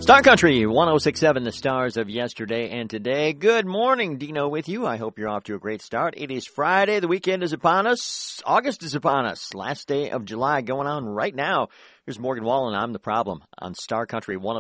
Star Country 106.7, the stars of yesterday and today. Good morning, Dino with you. I hope you're off to a great start. It is Friday. The weekend is upon us. August is upon us. Last day of July going on right now. Here's Morgan Wallen. I'm the problem on Star Country 106.7.